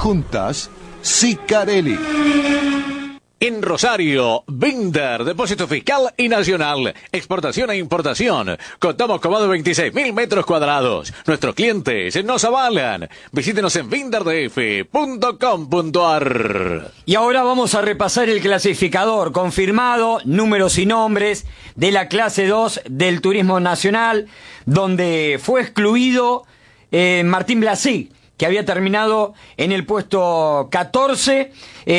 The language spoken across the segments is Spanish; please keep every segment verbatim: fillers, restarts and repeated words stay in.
juntas, Sicarelli. En Rosario, Binder, depósito fiscal y nacional, exportación e importación. Contamos con más de veintiséis mil metros cuadrados. Nuestros clientes nos avalan. Visítenos en binder d f punto com punto a r. Y ahora vamos a repasar el clasificador confirmado, números y nombres, de la clase dos del Turismo Nacional, donde fue excluido eh, Martín Blasi, que había terminado en el puesto catorce,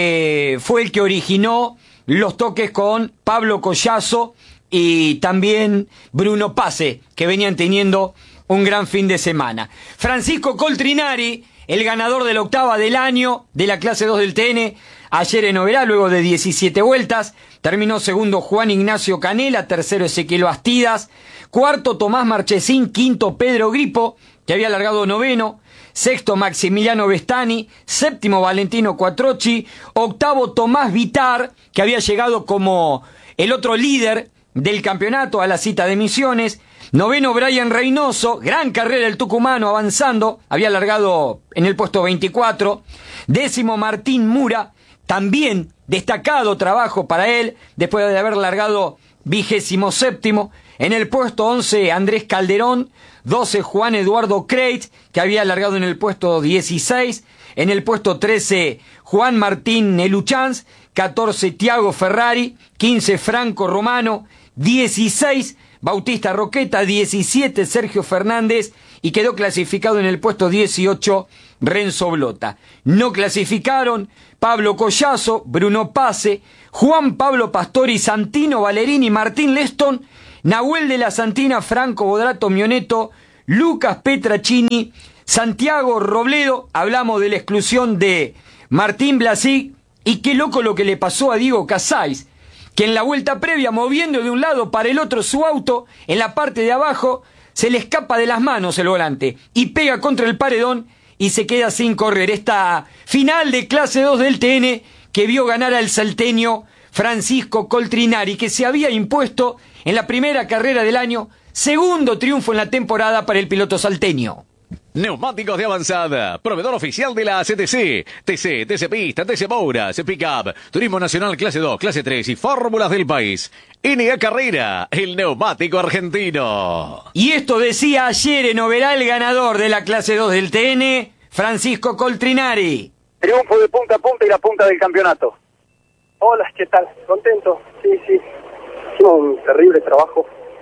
eh, fue el que originó los toques con Pablo Collazo y también Bruno Pase, que venían teniendo un gran fin de semana. Francisco Coltrinari, el ganador de la octava del año de la clase dos del T N, ayer en Oberá, luego de diecisiete vueltas, terminó segundo Juan Ignacio Canela, tercero Ezequiel Bastidas, cuarto Tomás Marchesín, quinto Pedro Gripo, que había largado noveno, sexto Maximiliano Vestani, séptimo Valentino Quattrocchi, octavo Tomás Vitar, que había llegado como el otro líder del campeonato a la cita de Misiones, noveno Brian Reynoso, gran carrera el tucumano avanzando, había largado en el puesto veinticuatro, décimo Martín Mura, también destacado trabajo para él, después de haber largado vigésimo séptimo, en el puesto once Andrés Calderón, doce Juan Eduardo Kreitz, que había largado en el puesto dieciséis, en el puesto trece Juan Martín Neluchans, catorce Tiago Ferrari, quince Franco Romano, dieciséis Bautista Roqueta, diecisiete Sergio Fernández y quedó clasificado en el puesto dieciocho Renzo Blota. No clasificaron Pablo Collazo, Bruno Pase, Juan Pablo Pastori, Santino Valerini, Martín Leston, Nahuel de la Santina, Franco Bodrato Mioneto, Lucas Petracini, Santiago Robledo. Hablamos de la exclusión de Martín Blasi, y qué loco lo que le pasó a Diego Casais, que en la vuelta previa, moviendo de un lado para el otro su auto, en la parte de abajo se le escapa de las manos el volante y pega contra el paredón y se queda sin correr. Esta final de clase dos del T N que vio ganar al salteño Francisco Coltrinari, que se había impuesto en la primera carrera del año, segundo triunfo en la temporada para el piloto salteño. Neumáticos de avanzada, proveedor oficial de la C T C, T C, T C Pista, T C Mouras, Pickup, Turismo Nacional clase dos, clase tres y fórmulas del país. N A Carrera, el neumático argentino. Y esto decía ayer en Oberá el ganador de la clase dos del T N, Francisco Coltrinari. Triunfo de punta a punta y la punta del campeonato. Hola, ¿qué tal? ¿Contento? Sí, sí. Hicimos un terrible trabajo.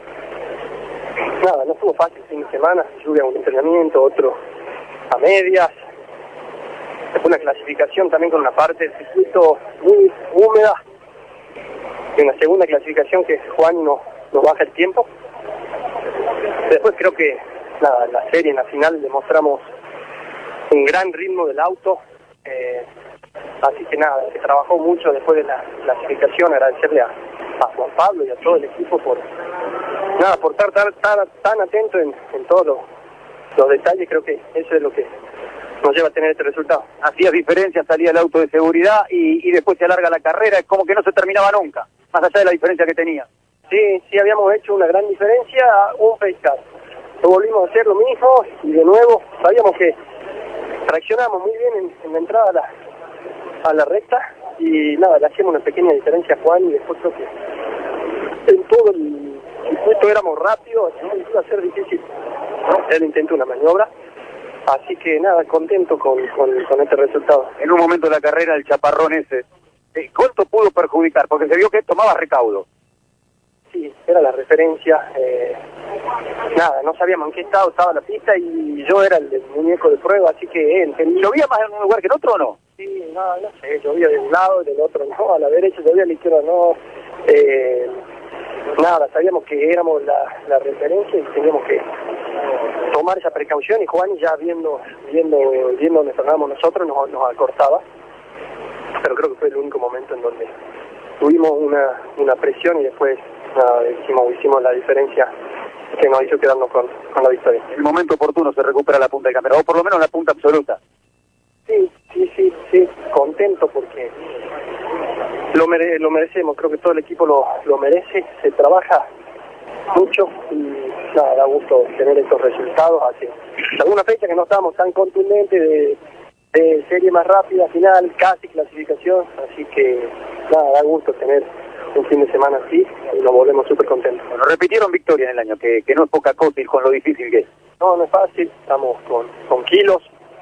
Nada, no estuvo fácil el fin de semana, lluvia un entrenamiento, otro a medias. Después una clasificación también con una parte del circuito muy húmeda. Y una segunda clasificación que Juan nos, nos baja el tiempo. Después creo que nada, en la serie, en la final, demostramos un gran ritmo del auto. Eh, así que nada, se trabajó mucho después de la clasificación. Agradecerle a, a Juan Pablo y a todo el equipo por nada por estar tan, tan, tan atento en, en todos los, los detalles. Creo que eso es lo que nos lleva a tener este resultado. Hacías diferencia, salía el auto de seguridad y, y después se alarga la carrera, es como que no se terminaba nunca, más allá de la diferencia que tenía. Sí, sí habíamos hecho una gran diferencia, un pescar. Lo volvimos a hacer lo mismo y de nuevo sabíamos que reaccionamos muy bien en, en la entrada a la, a la recta y nada, le hacíamos una pequeña diferencia a Juan y después creo que en todo el circuito éramos rápidos, iba a ser difícil. Él intentó una maniobra, así que nada, contento con, con, con este resultado. En un momento de la carrera el chaparrón ese, eh, ¿cuánto pudo perjudicar? Porque se vio que él tomaba recaudo. Sí, era la referencia. Eh, nada, no sabíamos en qué estado estaba la pista y yo era el, el muñeco de prueba, así que eh, ¿llovía más en un lugar que en otro o no? Sí, no, no sé, llovía de un lado, del otro no, a la derecha llovía, a la izquierda no. Eh, nada, sabíamos que éramos la, la referencia y teníamos que tomar esa precaución y Juan ya viendo viendo viendo donde frenábamos nosotros nos, nos acortaba, pero creo que fue el único momento en donde tuvimos una, una presión y después nada, hicimos, hicimos la diferencia que nos hizo quedarnos con, con la victoria. En el momento oportuno se recupera la punta del campeonato, o por lo menos la punta absoluta. Sí, sí, sí, sí, contento porque lo, mere lo merecemos, creo que todo el equipo lo, lo merece, se trabaja mucho y nada, da gusto tener estos resultados. Hace alguna fecha que no estábamos tan contundentes de, de serie más rápida, final, casi clasificación, así que nada, da gusto tener un fin de semana así y nos volvemos súper contentos. Bueno, repitieron victoria en el año, que, que no es poca cosa con lo difícil que es. No, no es fácil, estamos con, con kilos,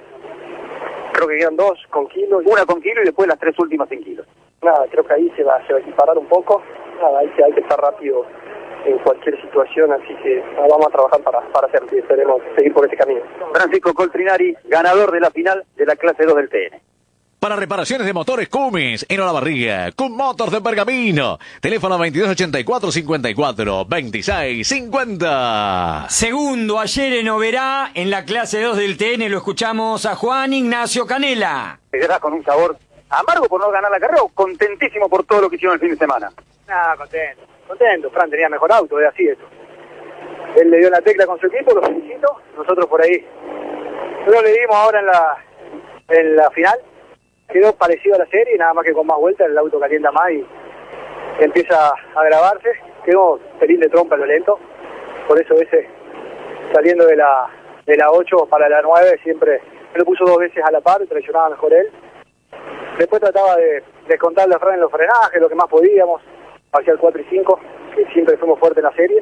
creo que quedan dos con kilos. Una con kilo y después las tres últimas sin kilos. Nada, creo que ahí se va, se va a equiparar un poco, nada, hay que, hay que estar rápido en cualquier situación, así que nada, vamos a trabajar para, para hacerlo y esperemos seguir por este camino. Francisco Coltrinari, ganador de la final de la clase dos del T N. Para reparaciones de motores Cummins en Olavarría, Cum Motors de Pergamino. Teléfono veintidós ochenta y cuatro cincuenta y cuatro veintiséis cincuenta. Segundo ayer en Oberá, en la clase dos del T N, lo escuchamos a Juan Ignacio Canela. Te quedás con un sabor amargo por no ganar la carrera o contentísimo por todo lo que hicieron el fin de semana. Nada, contento, contento. Fran tenía mejor auto, es así esto. Él le dio la tecla con su equipo, lo felicito. Nosotros por ahí no le dimos ahora en la, en la final. Quedó parecido a la serie, nada más que con más vueltas el auto calienta más y empieza a grabarse. Quedó pelín de trompa lo lento, por eso ese saliendo de la de la ocho para la nueve siempre me lo puso dos veces a la par, traicionaba mejor él. Después trataba de descontarle a Fran en los frenajes, lo que más podíamos, hacia el cuatro y cinco, que siempre fuimos fuertes en la serie.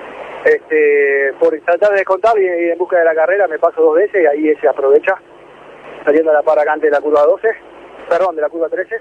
Este, por tratar de descontar y, y en busca de la carrera me paso dos veces y ahí ese aprovecha, saliendo a la par acá antes de la curva doce. Perdón, de la curva trece,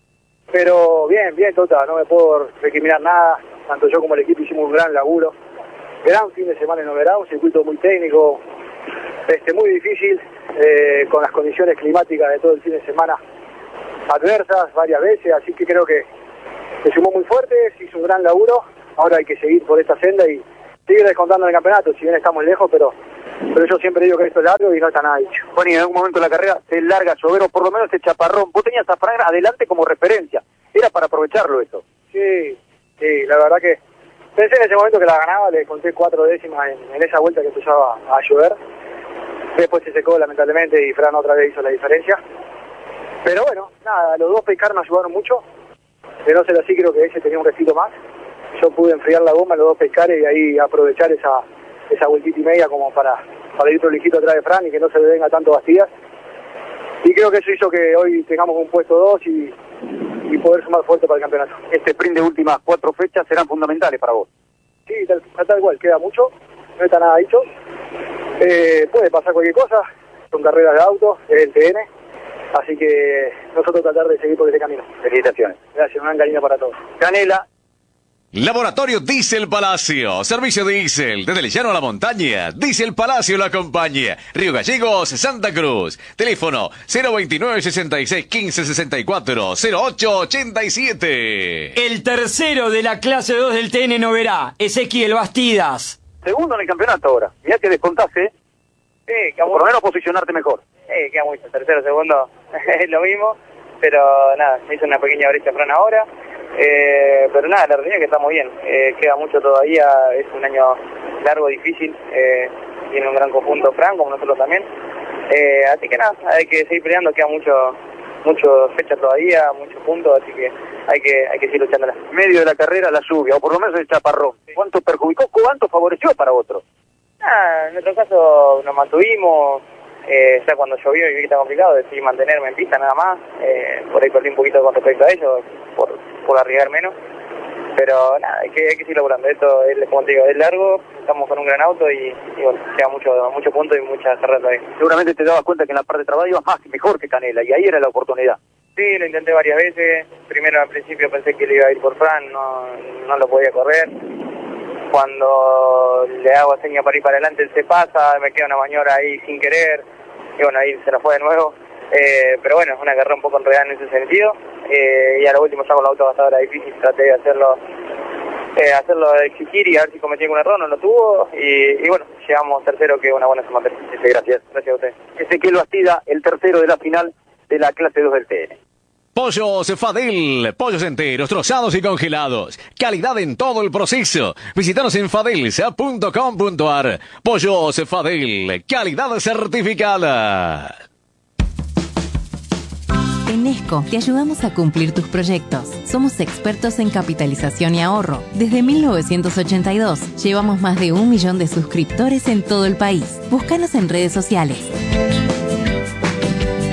pero bien, bien, Tota, no me puedo recriminar nada, tanto yo como el equipo hicimos un gran laburo, gran fin de semana en Oberá, un circuito muy técnico, este muy difícil, eh, con las condiciones climáticas de todo el fin de semana adversas varias veces, así que creo que se sumó muy fuerte, se hizo un gran laburo, ahora hay que seguir por esta senda y seguir descontando en el campeonato, si bien estamos lejos, pero pero yo siempre digo que esto es largo y no está nada dicho. Bueno, y en algún momento de la carrera se larga Llovero, por lo menos ese chaparrón. Vos tenías a Fran adelante como referencia. Era para aprovecharlo eso. Sí, sí, la verdad que pensé en ese momento que la ganaba, le conté cuatro décimas en, en esa vuelta que empezaba a llover. Después se secó lamentablemente y Fran otra vez hizo la diferencia. Pero bueno, nada, los dos pescar nos ayudaron mucho. De no ser así, creo que ese tenía un resito más. Yo pude enfriar la goma, los dos pescares y ahí aprovechar esa esa vueltita y media como para, para ir prolijito atrás de Fran y que no se le venga tanto Bastidas. Y creo que eso hizo que hoy tengamos un puesto dos y, y poder sumar fuerte para el campeonato. Este sprint de últimas cuatro fechas serán fundamentales para vos. Sí, tal, tal cual, queda mucho, no está nada dicho. Eh, puede pasar cualquier cosa, son carreras de auto, es el T N, así que nosotros tratar de seguir por ese camino. Felicitaciones. Gracias, un gran cariño para todos. Canela. Laboratorio Diesel Palacio, servicio diésel, desde el llano a la montaña, Diesel Palacio lo acompaña, Río Gallegos, Santa Cruz, teléfono cero veintinueve, sesenta y seis, quince, sesenta y cuatro, cero ocho ochenta y siete. El tercero de la clase dos del T N Noverá, Ezequiel Bastidas. Segundo en el campeonato ahora, mirá que descontaste, Sí, o por lo menos posicionarte mejor. Sí, queda mucho, tercero, segundo, es lo mismo, pero nada, me hizo una pequeña brecha Fran ahora. Eh, pero nada, la realidad es que estamos bien, eh, queda mucho todavía, es un año largo, difícil, eh, tiene un gran conjunto Fran, como nosotros también, eh, así que nada, hay que seguir peleando, queda mucho mucho fecha todavía, muchos puntos, así que hay que hay que seguir luchándola. Medio de la carrera la lluvia, o por lo menos el chaparrón, ¿cuánto perjudicó, cuánto favoreció para otro? Nada, en nuestro caso nos mantuvimos, eh, ya cuando llovió y vi que está complicado, decidí mantenerme en pista nada más, eh, por ahí perdí un poquito con respecto a ellos, por, por arriesgar menos, pero nada, hay que, hay que seguir laburando, esto es, como te digo, es largo, estamos con un gran auto y, y bueno, queda mucho, mucho punto y mucha carrera todavía. Seguramente te dabas cuenta que en la parte de trabajo ibas más, mejor que Canela, y ahí era la oportunidad. Sí, lo intenté varias veces, primero al principio pensé que le iba a ir por Fran, no, no lo podía correr. Cuando le hago seña para ir para adelante, él se pasa, me queda una maniobra ahí sin querer, y bueno, ahí se la fue de nuevo. Eh, pero bueno, es una carrera un poco enredada en ese sentido, eh, y a lo último ya con la auto era difícil, traté de hacerlo eh, hacerlo exigir y a ver si cometí algún error, no lo tuvo, y, y bueno, llegamos tercero, que es una buena sumatoria. Gracias. Gracias a usted. Ezequiel Bastida, el tercero de la final de la clase dos del T N. Pollos Fadel, pollos enteros, trozados y congelados. Calidad en todo el proceso. Visítanos en fadelsa punto com punto ar. Pollos Fadel, calidad certificada. En Nesco te ayudamos a cumplir tus proyectos. Somos expertos en capitalización y ahorro. Desde mil novecientos ochenta y dos llevamos más de un millón de suscriptores en todo el país. Búscanos en redes sociales.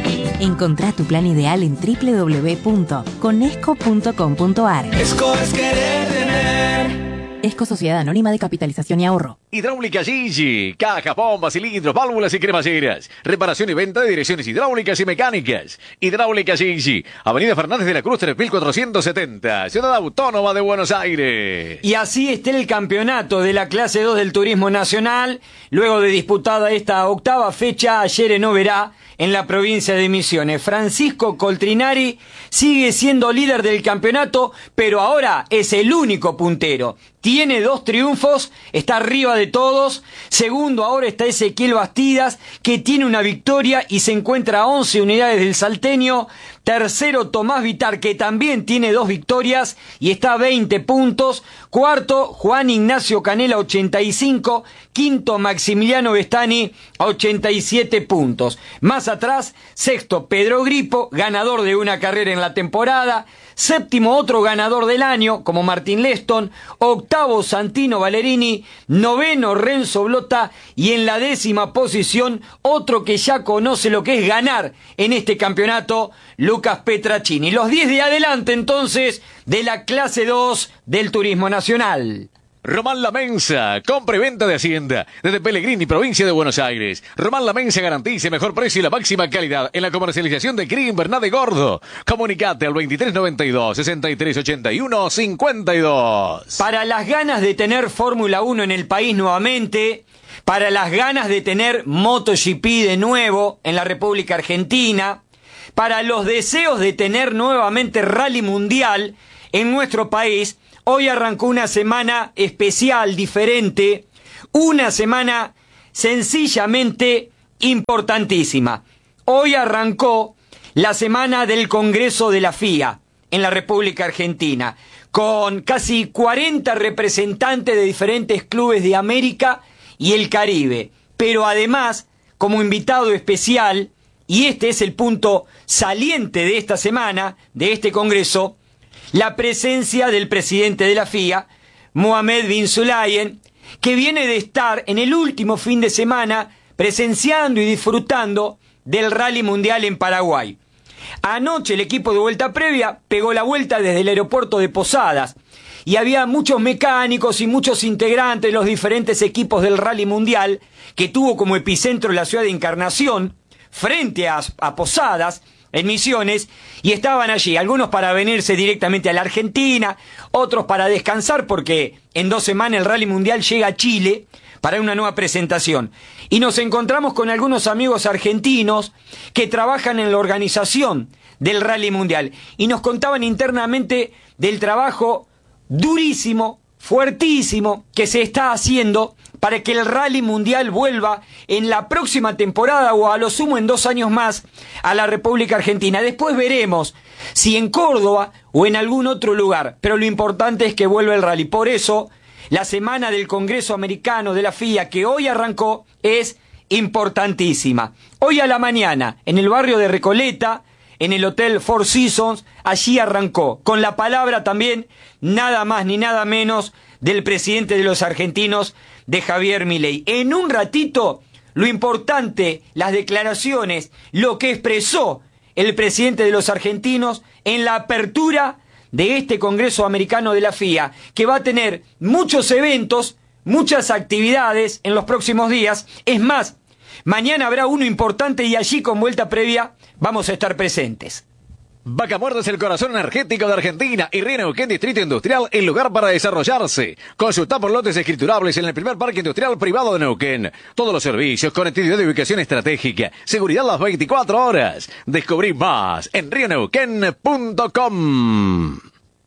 Encontrá tu plan ideal en doble u doble u doble u punto conesco punto com punto ar. Esco es querer tener. Esco Sociedad Anónima de Capitalización y Ahorro. Hidráulica Gigi, cajas, bombas, cilindros, válvulas y cremalleras. Reparación y venta de direcciones hidráulicas y mecánicas. Hidráulica Gigi, Avenida Fernández de la Cruz tres mil cuatrocientos setenta, Ciudad Autónoma de Buenos Aires. Y así está el campeonato de la clase dos del Turismo Nacional, luego de disputada esta octava fecha ayer en Oberá, en la provincia de Misiones. Francisco Coltrinari sigue siendo líder del campeonato, pero ahora es el único puntero. Tiene dos triunfos, está arriba de todos. Segundo ahora está Ezequiel Bastidas, que tiene una victoria y se encuentra a once unidades del salteño. Tercero Tomás Vitar, que también tiene dos victorias y está a veinte puntos. Cuarto Juan Ignacio Canela, ochenta y cinco. Quinto Maximiliano Bestani, a ochenta y siete puntos. Más atrás, sexto Pedro Gripo, ganador de una carrera en la temporada. Séptimo otro ganador del año, como Martín Leston. Octavo Santino Valerini. Noveno Renzo Blota. Y en la décima posición, otro que ya conoce lo que es ganar en este campeonato, Lucas Petracini. Los diez de adelante entonces de la clase dos del Turismo Nacional. Román La Mensa, compra y venta de Hacienda, desde Pellegrini, provincia de Buenos Aires. Román La Mensa garantiza mejor precio y la máxima calidad en la comercialización de cría invernal de gordo. Comunicate al veintitrés noventa y dos, sesenta y tres ochenta y uno, cincuenta y dos. Para las ganas de tener Fórmula uno en el país nuevamente, para las ganas de tener MotoGP de nuevo en la República Argentina, para los deseos de tener nuevamente Rally Mundial en nuestro país, hoy arrancó una semana especial, diferente, una semana sencillamente importantísima. Hoy arrancó la semana del Congreso de la F I A en la República Argentina, con casi cuarenta representantes de diferentes clubes de América y el Caribe. Pero además, como invitado especial, y este es el punto saliente de esta semana, de este Congreso, la presencia del presidente de la F I A, Mohamed bin Sulayem, que viene de estar en el último fin de semana presenciando y disfrutando del Rally Mundial en Paraguay. Anoche el equipo de vuelta previa pegó la vuelta desde el aeropuerto de Posadas y había muchos mecánicos y muchos integrantes de los diferentes equipos del Rally Mundial, que tuvo como epicentro la ciudad de Encarnación, frente a, a Posadas, en Misiones, y estaban allí, algunos para venirse directamente a la Argentina, otros para descansar porque en dos semanas el Rally Mundial llega a Chile para una nueva presentación. Y nos encontramos con algunos amigos argentinos que trabajan en la organización del Rally Mundial y nos contaban internamente del trabajo durísimo, fuertísimo que se está haciendo para que el Rally Mundial vuelva en la próxima temporada o a lo sumo en dos años más a la República Argentina. Después veremos si en Córdoba o en algún otro lugar, pero lo importante es que vuelva el Rally. Por eso, la semana del Congreso Americano de la F I A, que hoy arrancó, es importantísima. Hoy a la mañana, en el barrio de Recoleta, en el Hotel Four Seasons, allí arrancó, con la palabra también, nada más ni nada menos, del presidente de los argentinos, de Javier Milei. En un ratito, lo importante, las declaraciones, lo que expresó el presidente de los argentinos en la apertura de este Congreso Americano de la F I A, que va a tener muchos eventos, muchas actividades en los próximos días. Es más, mañana habrá uno importante y allí con vuelta previa vamos a estar presentes. Vaca Muerta es el corazón energético de Argentina y Río Neuquén Distrito Industrial, el lugar para desarrollarse. Consulta por lotes escriturables en el primer parque industrial privado de Neuquén. Todos los servicios, conectividad de ubicación estratégica, seguridad las veinticuatro horas. Descubrí más en río neuquén punto com.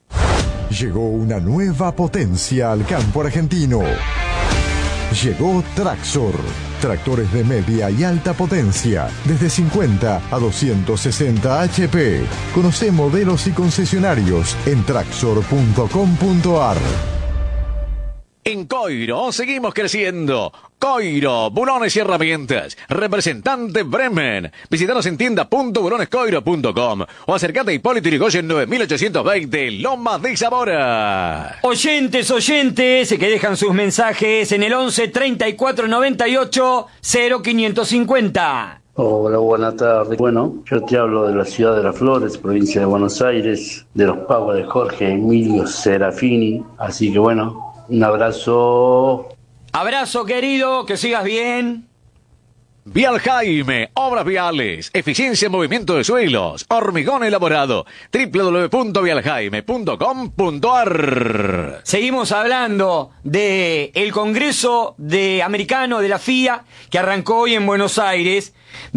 Llegó una nueva potencia al campo argentino. Llegó Traxor. Tractores de media y alta potencia, desde cincuenta a doscientos sesenta H P. Conoce modelos y concesionarios en traxor punto com punto ar. En Coiro seguimos creciendo. Coiro, bulones y herramientas. Representante Bremen. Visítanos en tienda punto bulones coiro punto com o acercate a Hipólito Yrigoyen nueve mil ochocientos veinte, Lomas de Zamora. Oyentes, oyentes, que dejan sus mensajes en el once treinta y cuatro noventa y ocho cero quinientos cincuenta. Hola, buenas tardes. Bueno, yo te hablo de la ciudad de Las Flores, provincia de Buenos Aires, de los pagos de Jorge Emilio Serafini. Así que bueno, un abrazo. Abrazo, querido, que sigas bien. Vial Jaime, obras viales, eficiencia en movimiento de suelos, hormigón elaborado, doble u doble u doble u punto vial jaime punto com punto a r. Seguimos hablando de el Congreso de americano de la F I A que arrancó hoy en Buenos Aires,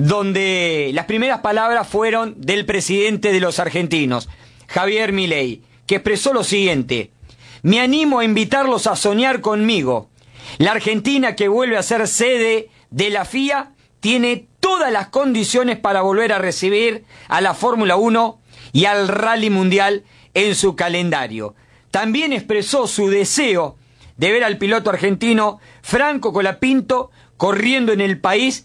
donde las primeras palabras fueron del presidente de los argentinos, Javier Milei, que expresó lo siguiente: me animo a invitarlos a soñar conmigo. La Argentina, que vuelve a ser sede de la F I A, tiene todas las condiciones para volver a recibir a la Fórmula uno y al Rally Mundial en su calendario. También expresó su deseo de ver al piloto argentino Franco Colapinto corriendo en el país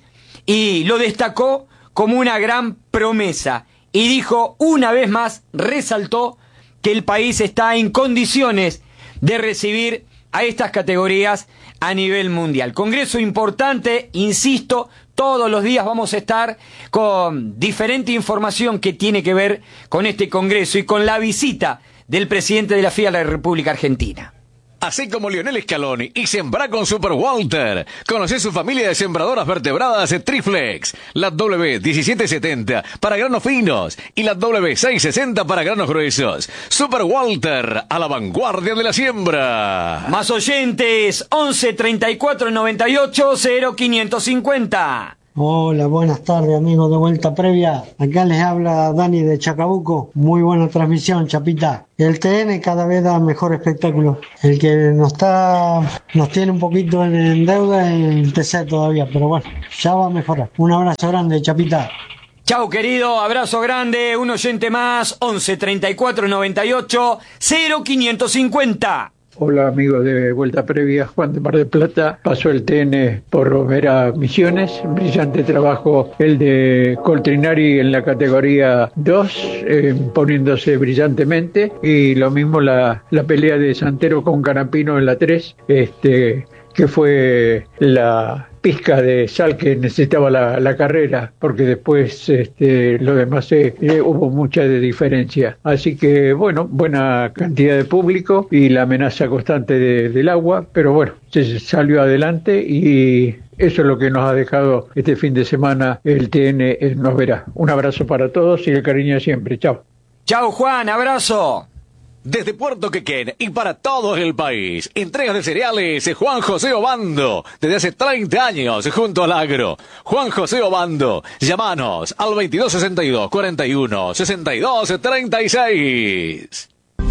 y lo destacó como una gran promesa. Y dijo, una vez más, resaltó que el país está en condiciones de recibir a estas categorías a nivel mundial. Congreso importante, insisto, todos los días vamos a estar con diferente información que tiene que ver con este congreso y con la visita del presidente de la F I A a la República Argentina. Así como Lionel Scaloni y sembra con Super Walter. Conoce su familia de sembradoras vertebradas de Triflex. La W diecisiete setenta para granos finos y la W seiscientos sesenta para granos gruesos. Super Walter, a la vanguardia de la siembra. Más oyentes, once treinta y cuatro noventa y ocho cero quinientos cincuenta. Hola, buenas tardes amigos de Vuelta Previa. Acá les habla Dani de Chacabuco. Muy buena transmisión, Chapita. El T N cada vez da mejor espectáculo. El que nos está, nos tiene un poquito en, en deuda es el T C todavía, pero bueno, ya va a mejorar. Un abrazo grande, Chapita. Chau, querido, abrazo grande, un oyente más, once treinta y cuatro noventa y ocho cero quinientos cincuenta. Hola amigos de Vuelta Previa, Juan de Mar del Plata. Pasó el T N por Romera Misiones, brillante trabajo el de Coltrinari en la categoría dos, eh, poniéndose brillantemente, y lo mismo la, la pelea de Santero con Canapino en la tres, este, que fue la pizca de sal que necesitaba la, la carrera, porque después este, lo demás eh, eh, hubo mucha de diferencia. Así que bueno, buena cantidad de público y la amenaza constante de, del agua, pero bueno, se salió adelante y eso es lo que nos ha dejado este fin de semana el T N en Nos Verá. Un abrazo para todos y el cariño siempre. Chao. Chao, Juan, abrazo. Desde Puerto Quequén y para todo el país, entregas de cereales Juan José Obando, desde hace treinta años junto al agro. Juan José Obando, llámanos al veintidós sesenta y dos cuarenta y uno sesenta y dos treinta y seis.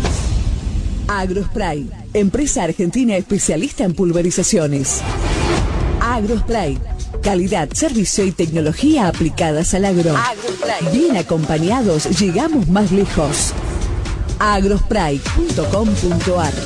Agrospray, empresa argentina especialista en pulverizaciones. Agrospray, calidad, servicio y tecnología aplicadas al agro. Agrospray. Bien acompañados, llegamos más lejos. agrospray punto com punto a r.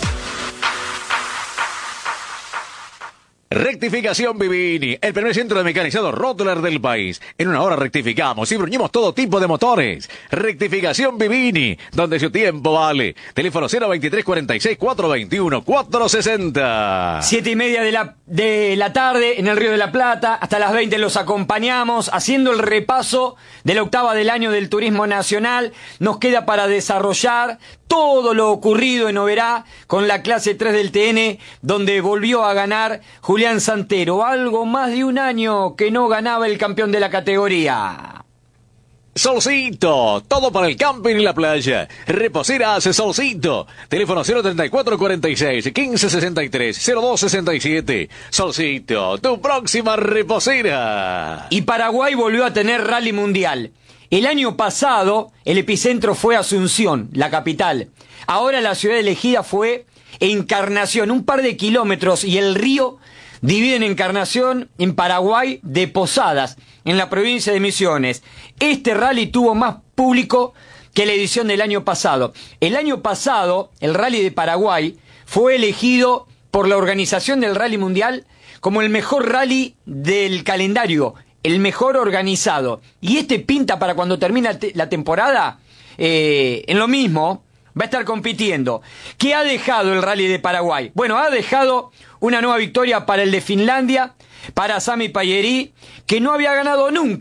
Rectificación Vivini, el primer centro de mecanizado Rottler del país. En una hora rectificamos y bruñimos todo tipo de motores. Rectificación Vivini, donde su tiempo vale. Teléfono cero veintitrés cuarenta y seis cuatrocientos veintiuno cuatrocientos sesenta. Siete y media de la, de la tarde en el Río de la Plata. Hasta las veinte los acompañamos haciendo el repaso de la octava del año del turismo nacional. Nos queda para desarrollar todo lo ocurrido en Oberá con la clase tres del T N, donde volvió a ganar Julián Santero. Algo más de un año que no ganaba el campeón de la categoría. Solcito, todo para el camping y la playa. Reposeras Solcito. Teléfono cero treinta y cuatro cuarenta y seis quince sesenta y tres cero dos sesenta y siete. Solcito, tu próxima reposera. Y Paraguay volvió a tener Rally Mundial. El año pasado el epicentro fue Asunción, la capital. Ahora la ciudad elegida fue Encarnación, un par de kilómetros, y el río dividen Encarnación en Paraguay de Posadas, en la provincia de Misiones. Este rally tuvo más público que la edición del año pasado. El año pasado, el Rally de Paraguay fue elegido por la organización del Rally Mundial como el mejor rally del calendario, el mejor organizado. Y este pinta para cuando termina la temporada, eh, en lo mismo, va a estar compitiendo. ¿Qué ha dejado el Rally de Paraguay? Bueno, ha dejado una nueva victoria para el de Finlandia, para Sami Pajeri, que no había ganado nunca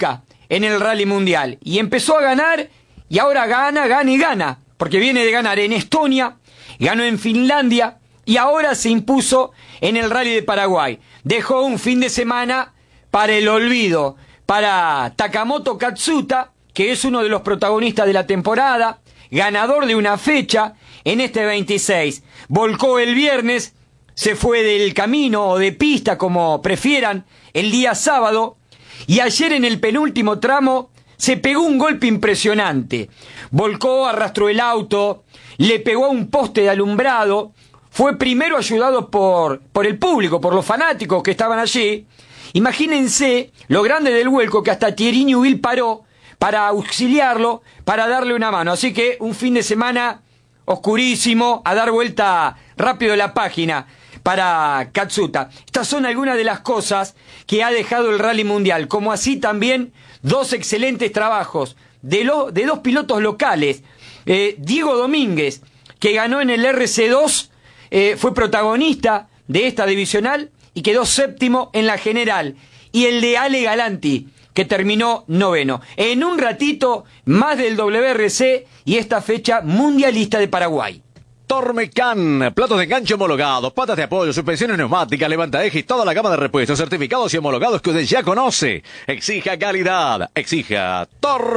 en el Rally Mundial. Y empezó a ganar, y ahora gana, gana y gana. Porque viene de ganar en Estonia, ganó en Finlandia, y ahora se impuso en el Rally de Paraguay. Dejó un fin de semana para el olvido, para Takamoto Katsuta, que es uno de los protagonistas de la temporada, ganador de una fecha en este veintiséis. Volcó el viernes, se fue del camino o de pista, como prefieran, el día sábado, y ayer en el penúltimo tramo se pegó un golpe impresionante. Volcó, arrastró el auto, le pegó a un poste de alumbrado, fue primero ayudado por, por el público, por los fanáticos que estaban allí. Imagínense lo grande del vuelco que hasta Thierry Neuville paró para auxiliarlo, para darle una mano. Así que un fin de semana oscurísimo, a dar vuelta rápido la página para Katsuta. Estas son algunas de las cosas que ha dejado el Rally Mundial, como así también dos excelentes trabajos de, lo, de dos pilotos locales. Eh, Diego Domínguez, que ganó en el R C dos, eh, fue protagonista de esta divisional y quedó séptimo en la general. Y el de Ale Galanti, que terminó noveno. En un ratito, más del W R C y esta fecha mundialista de Paraguay. Tormecan, platos de enganche homologados, patas de apoyo, suspensiones neumáticas, levantaejes y toda la gama de repuestos certificados y homologados que usted ya conoce. Exija calidad, exija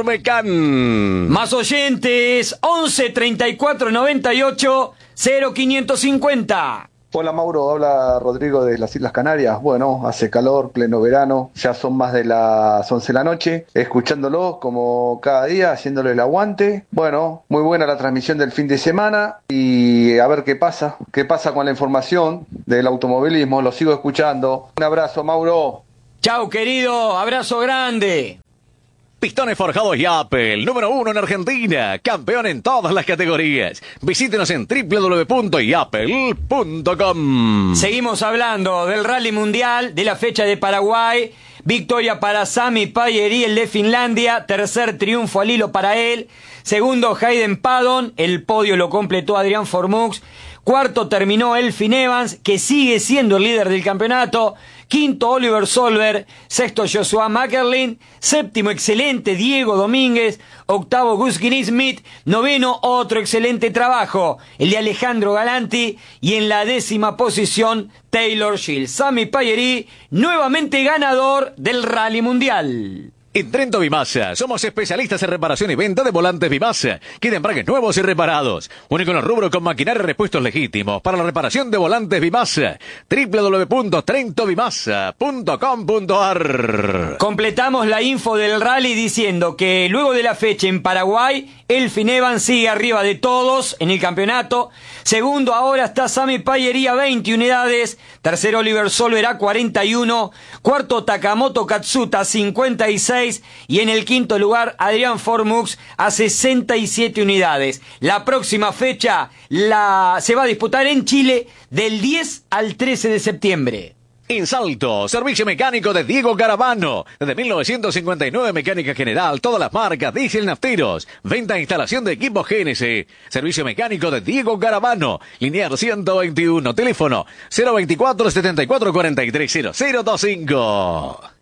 Tormecan. Más oyentes, once treinta y cuatro noventa y ocho cero quinientos cincuenta. Hola Mauro, habla Rodrigo de las Islas Canarias. Bueno, hace calor, pleno verano, ya son más de las once de la noche, escuchándolo como cada día, haciéndole el aguante. Bueno, muy buena la transmisión del fin de semana y a ver qué pasa, qué pasa con la información del automovilismo, lo sigo escuchando. Un abrazo, Mauro. Chau, querido, abrazo grande. Pistones Forjados Yapel, número uno en Argentina, campeón en todas las categorías. Visítenos en doble u doble u doble u punto yapel punto com. Seguimos hablando del Rally Mundial, de la fecha de Paraguay. Victoria para Sami Pajeri, el de Finlandia. Tercer triunfo al hilo para él. Segundo, Hayden Paddon. El podio lo completó Adrián Formux. Cuarto terminó Elfyn Evans, que sigue siendo el líder del campeonato. Quinto, Oliver Solberg. Sexto, Joshua Mackerlin. Séptimo, excelente Diego Domínguez. Octavo, Gus Smith. Noveno, otro excelente trabajo, el de Alejandro Galanti. Y en la décima posición, Taylor Shields. Sami Pajeri, nuevamente ganador del Rally Mundial. En Trento Bimasa, somos especialistas en reparación y venta de volantes Bimasa, que de embragues nuevos y reparados. Único en el rubro con maquinaria y repuestos legítimos para la reparación de volantes Bimasa. doble u doble u doble u punto trento bimasa punto com punto ar. Completamos la info del rally diciendo que luego de la fecha en Paraguay, Elfyn Evans sigue arriba de todos en el campeonato. Segundo, ahora está Sami Pajeri a veinte unidades. Tercero, Oliver Solberg a cuarenta y uno. Cuarto, Takamoto Katsuta a cincuenta y seis. Y en el quinto lugar, Adrián Formux a sesenta y siete unidades. La próxima fecha la se va a disputar en Chile del diez al trece de septiembre. En Salto, servicio mecánico de Diego Garavano. Desde mil novecientos cincuenta y nueve, mecánica general, todas las marcas, diésel, nafteros. Venta e instalación de equipos G N C. Servicio mecánico de Diego Garavano. Linear ciento veintiuno, teléfono cero veinticuatro, setenta y cuatro, cuarenta y tres, cero cero veinticinco.